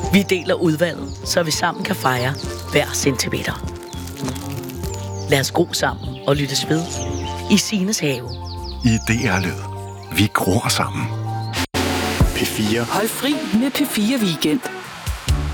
Vi deler udvalget, så vi sammen kan fejre hver centimeter. Lad os gro sammen og lyttes ved i Signes have. I DR Lyd. Vi gror sammen. P4. Hold fri med P4 Weekend.